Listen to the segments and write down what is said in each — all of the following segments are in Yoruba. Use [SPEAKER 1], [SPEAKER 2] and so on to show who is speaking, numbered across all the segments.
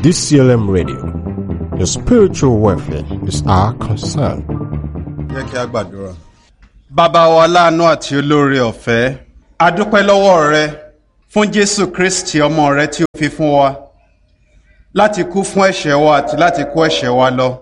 [SPEAKER 1] DCLM Radio. Your spiritual welfare is our concern.
[SPEAKER 2] Jẹ́ kí a gbàdúrà. Bàbá wa láàánú àti olóore ọ̀fẹ́, a dúpẹ́ lọ́wọ́ rẹ fún Jésù Kristi ọmọ rẹ tí ó fi fún wa láti kú fún ẹ̀ṣẹ̀ wa àti láti kó ẹ̀ṣẹ̀ wa lọ.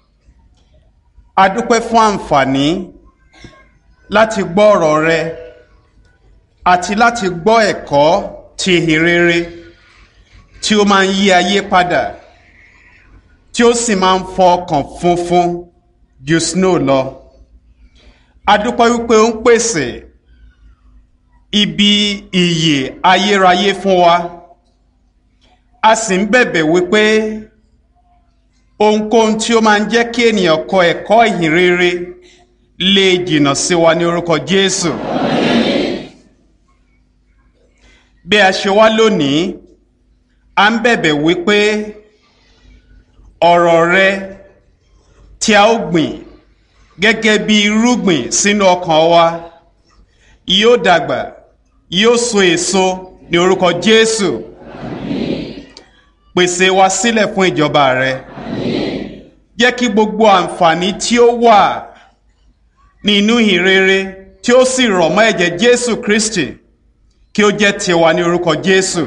[SPEAKER 2] A dúpẹ́ fún àǹfààní láti gbọ́ ọ̀rọ̀ rẹ àti láti gbọ́ ẹ̀kọ́ ti ìhìnrere tí ó máa ń yí ayé padà, tí ó sì máa ń fọ ọkàn funfun ju snow lọ. A dúpẹ́ wípé ó ń pèsè ibi ìyè ayérayé fún wa. A sì ń bẹ̀bẹ̀ wípé ohunkóhun tí ó máa ń jẹ́ kí ènìyàn kọ ẹ̀kọ́ ìhìnrere lè jìnnà sí wa ní orúkọ Jésù. Bí a ṣe wá lónìí, a ń bẹ̀bẹ̀ wípé ọ̀rọ̀ rẹ tí a ó gbìn gẹ́gẹ́ bí irúgbìn sínú ọkàn wa yóò dàgbà, yóò so èso ní orúkọ Jésù. Pèsè wa sílẹ̀ fún ìjọba rẹ. Jẹ́ kí gbogbo àǹfààní tí ó wà nínú ìhìnrere tí ó sì rọ̀ mọ́ ẹ̀jẹ̀ Jésù Kristi kí ó jẹ́ tiwa ní orúkọ Jésù.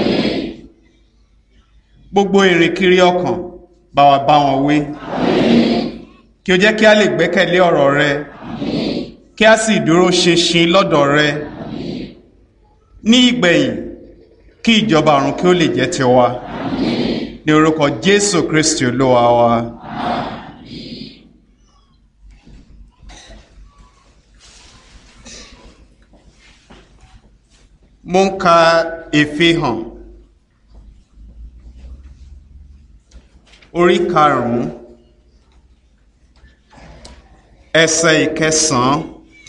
[SPEAKER 2] Gbogbo ìrìnkiri ọkàn bá wa bá wọn wí. Kí ó jẹ́ kí a lè gbẹ́kẹ̀lé ọ̀rọ̀ rẹ, kí a sì dúró ṣinṣin lọ́dọ̀ rẹ. Ní ìgbẹ̀yìn, kí ìjọba ọ̀run kí ó lè jẹ́ tiwa. Ní orúkọ Jésù Kristi Olúwa wa. Mo ń ka Ìfihàn orí 5 ẹsẹ̀ 9.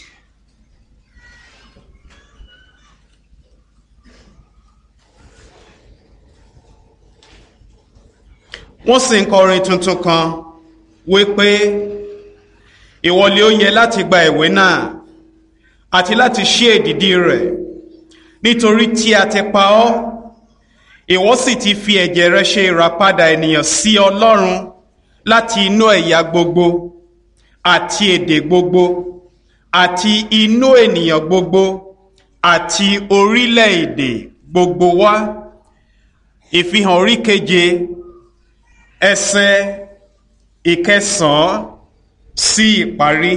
[SPEAKER 2] Wọ́n sì ń kọrin tuntun kan wípé ìwọlé ó yẹ láti gba ìwé náà àti láti ṣí èdìdì rẹ̀, nítorí tí a ti pa ọ́, ìwọ sì ti fi ẹ̀jẹ̀ rẹ ṣe ìràpadà ènìyàn sí Ọlọ́run láti inú ẹ̀yà gbogbo àti èdè gbogbo àti inú ènìyàn gbogbo àti orílẹ̀-èdè gbogbo wá. Ìfihàn orí 7 ẹsẹ̀ 9 sí ìparí.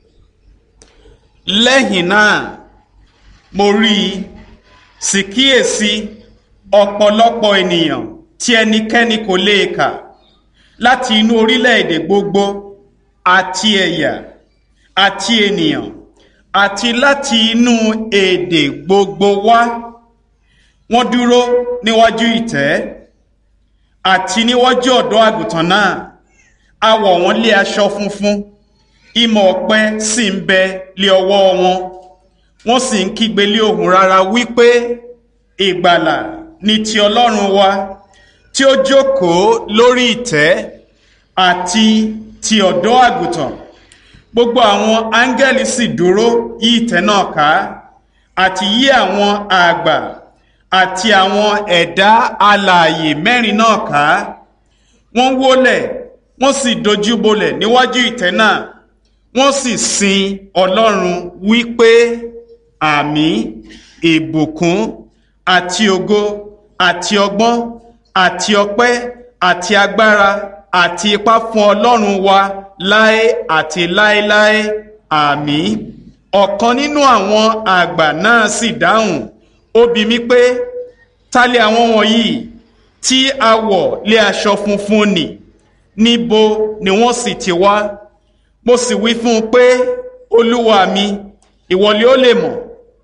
[SPEAKER 2] Lẹ́yìn náà mo rí sì kíyèsí ọ̀pọ̀lọpọ̀ ènìyàn tí ẹnikẹ́ni kò lè kà láti inú orílẹ̀-èdè gbogbo àti ẹ̀yà àti ènìyàn àti láti inú èdè gbogbo wá. Wọ́n dúró níwájú ìtẹ́ àti níwájú ọ̀dọ́ àgùntàn náà. A wọ̀ wọ́n lé aṣọ funfun, ìmọ̀ ọ̀pẹ sì ń bẹ lé ọwọ́ wọn. Wọ́n sì ń kígbe lé ohùn rara wípé ìgbàlà ni ti Ọlọ́run wa tí ó jókòó lórí ìtẹ́ àti ti ọ̀dọ́ àgùntàn. Gbogbo àwọn áńgẹ́lì sì dúró yí ìtẹ́ náà ká àti yí àwọn àgbà àti àwọn ẹ̀dá alààyè 4 náà ká. Wọ́n wólẹ̀, wọ́n sì dojúbolẹ̀ níwájú ìtẹ́ náà, wọ́n sì sin Ọlọ́run wípé àmín, ìbùkún àti ògo àti ọgbọ́n àti ọpẹ́ àti agbára àti ipá fún Ọlọ́run wa láé àti láéláé, àmín. Ọ̀kan nínú àwọn àgbà náà sì dáhùn, ó bi mí pé, ta lè àwọn wọ̀nyí tí a wọ̀ lé aṣọ funfun nì? Níbo ni wọ́n sì ti wá? Mo sì wí fún un pé, Olúwa mi, ìwọ ni ó lè mọ̀.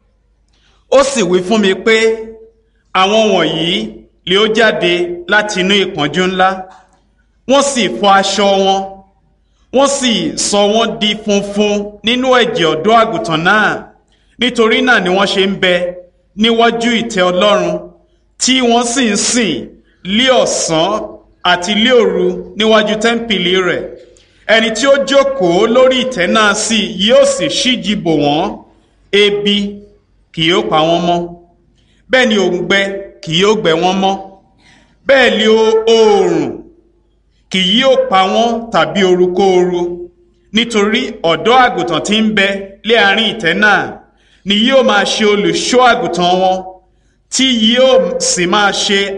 [SPEAKER 2] Ó sì wí fún mi pé àwọn wọ̀nyí lè ó jáde láti inú ìpọ́njú ńlá. Wọ́n sì fọ aṣọ wọn, wọ́n sì sọ wọ́n di funfun nínú ẹ̀jẹ̀ ọ̀dọ́ àgùntàn náà. Nítorí náà ni wọ́n ṣe ń bẹ níwájú ìtẹ́ Ọlọ́run, tí wọ́n sì ń sìn lí ọ̀sán àti lí òru níwájú tẹ́ḿpìlì rẹ̀. Ẹni tí ó jókòó lórí ìtẹ́ náà sì yóò sì ṣíji bò wọ́n, ebi kì yóò pa wọ́n mọ́, bẹ́ẹ̀ ni òǹgbẹ kì yóò gbẹ wọ́n mọ́. bẹ́ẹ̀ ni oòrùn kì yóò pa wọ́n tàbí orukóoru, nítorí ọ̀dọ́ àgùntàn tí ń bẹ lé àárín ìtẹ́ náà ni yóò máa ṣe olùṣọ́ àgùntàn wọn, tí yóò sì máa ṣe